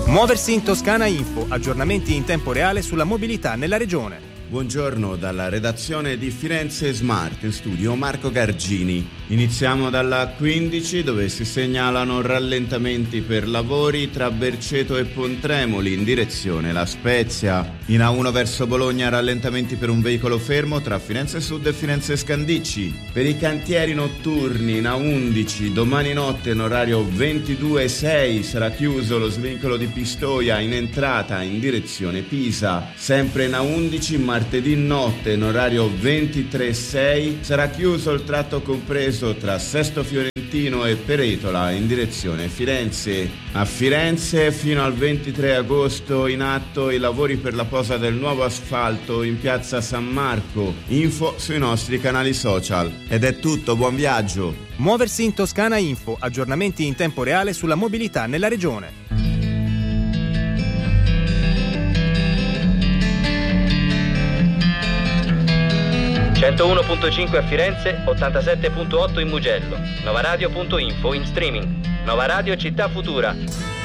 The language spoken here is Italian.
Muoversi in Toscana Info, aggiornamenti in tempo reale sulla mobilità nella regione. Buongiorno dalla redazione di Firenze Smart, in studio Marco Gargini. Iniziamo dalla 15 dove si segnalano rallentamenti per lavori tra Berceto e Pontremoli in direzione La Spezia. In A1 verso Bologna rallentamenti per un veicolo fermo tra Firenze Sud e Firenze Scandicci. Per i cantieri notturni in A11 domani notte in orario 22:06 sarà chiuso lo svincolo di Pistoia in entrata in direzione Pisa. Sempre in A11 martedì notte in orario 23:06 sarà chiuso il tratto compreso tra Sesto Fiorentino e Peretola in direzione Firenze. A Firenze fino al 23 agosto in atto i lavori per la posa del nuovo asfalto in piazza San Marco. Info sui nostri canali social. Ed è tutto, buon viaggio. Muoversi in Toscana Info, aggiornamenti in tempo reale sulla mobilità nella regione. 101.5 a Firenze, 87.8 in Mugello. Novaradio.info in streaming. Nova Radio Città Futura.